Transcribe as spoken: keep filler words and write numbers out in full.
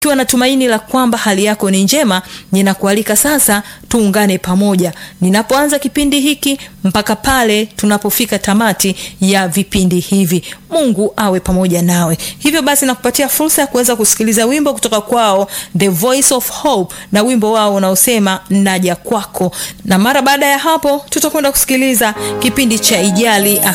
Ukiwa na tumaini la kwamba hali yako ni njema, ninakualika sasa tuungane pamoja ninapoanza kipindi hiki mpaka pale tunapofika tamati ya vipindi hivi. Mungu awe pamoja nawe. Hivyo basi nakupatia fursa ya kuweza kusikiliza wimbo kutoka kwao The Voice of Hope, na wimbo wao unaosema naja kwako. Na mara baada ya hapo tutakwenda kusikiliza kipindi cha Ijali